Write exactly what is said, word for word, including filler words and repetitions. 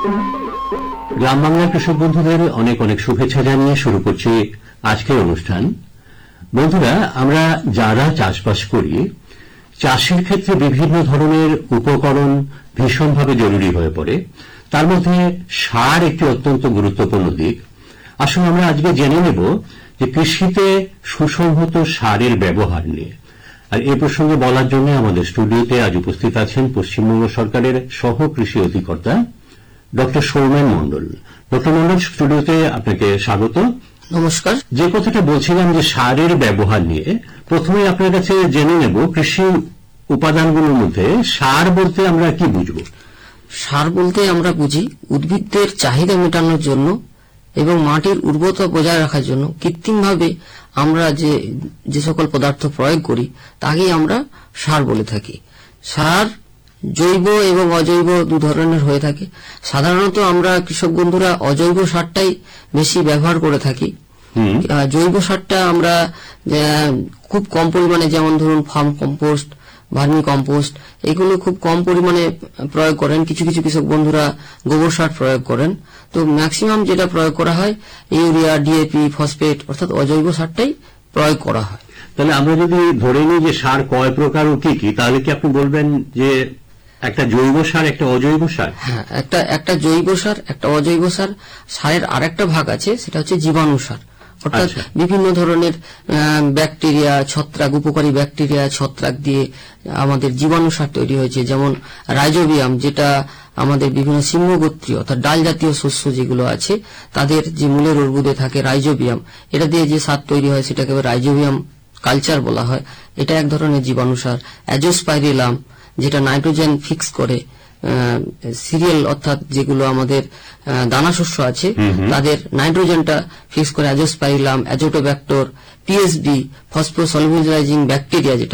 গ্রাম বাংলার কৃষক বন্ধুদের অনেক অনেক শুভেচ্ছা জানিয়ে শুরু করছি আজকের অনুষ্ঠান। বন্ধুরা, আমরা যারা চাষবাস করি, চাষের ক্ষেত্রে বিভিন্ন ধরনের উপকরণ ভীষণভাবে জরুরি হয়ে পড়ে। তার মধ্যে সার একটি অত্যন্ত গুরুত্বপূর্ণ দিক। আসলে আমরা আজকে জেনে নেব যে কৃষিতে সুসংহত সারের ব্যবহার নিয়ে। আর এ প্রসঙ্গে বলার জন্য আমাদের স্টুডিওতে আজ উপস্থিত আছেন পশ্চিমবঙ্গ সরকারের সহ কৃষি অধিকর্তা ডক্টর সৌমেন মণ্ডল। ডক্টর মণ্ডল, স্টুডিওতে আপনাকে স্বাগত। নমস্কার। যে কথাটা বলছিলাম যে সারের ব্যবহার নিয়ে, প্রথমে আপনার কাছে জেনে নেব কৃষি উপাদানগুলোর মধ্যে সার বলতে আমরা কি বুঝব? সার বলতে আমরা বুঝি উদ্ভিদদের চাহিদা মেটানোর জন্য এবং মাটির উর্বরতা বজায় রাখার জন্য কৃত্রিমভাবে আমরা যে যে সকল পদার্থ প্রয়োগ করি তাকেই আমরা সার বলে থাকি। সার জৈব এবং অজৈব দু ধরনের হয়ে থাকে। সাধারণত আমরা কৃষক বন্ধুরা অজৈব সারটাই বেশি ব্যবহার করে থাকি। জৈব সারটা আমরা খুব কম পরিমাণে, যেমন ধরুন ফার্ম কম্পোস্ট, ভার্মি কম্পোস্ট, এগুলো খুব কম পরিমাণে প্রয়োগ করেন। কিছু কিছু কৃষক বন্ধুরা গোবর সার প্রয়োগ করেন। তো ম্যাক্সিমাম যেটা প্রয়োগ করা হয় ইউরিয়া, ডিএপি, ফসফেট অর্থাৎ অজৈব সারটাই প্রয়োগ করা হয়। তাহলে আমরা যদি ধরে নিই যে সার কয় প্রকার ও কি কি, তাহলে কি আপনি বলবেন যে একটা জৈব সার, একটা অজৈব সার? হ্যাঁ, একটা একটা জৈব সার, একটা অজৈব সার। সারের আরেকটা ভাগ আছে, সেটা হচ্ছে জীবাণু সার। অর্থাৎ বিভিন্ন ধরনের ব্যাকটেরিয়া, ছত্রাক, উপকারী ব্যাকটেরিয়া, ছত্রাক দিয়ে আমাদের জীবাণু সার তৈরি হয়েছে। যেমন রাইজোবিয়াম, যেটা আমাদের বিভিন্ন সিংহগোত্রীয় অর্থাৎ ডাল জাতীয় শস্য যেগুলো আছে তাদের যে মূলের অর্বুদে থাকে রাইজোবিয়াম, এটা দিয়ে যে সার তৈরি হয় সেটাকে রাইজোবিয়াম কালচার বলা হয়। এটা এক ধরনের জীবাণু সার। অ্যাজোস্পাইরিলাম, যেটা নাইট্রোজেন ফিক্স করে সিরিয়াল অর্থাৎ যেগুলো আমাদের দানা শস্য আছে তাদের নাইট্রোজেনটা ফিক্স করে অ্যাজোস্পাইরিলাম, অ্যাজোটোব্যাক্টর, পিএসবি, ফসফোসলভোলাইজিং ব্যাকটেরিয়া যেটা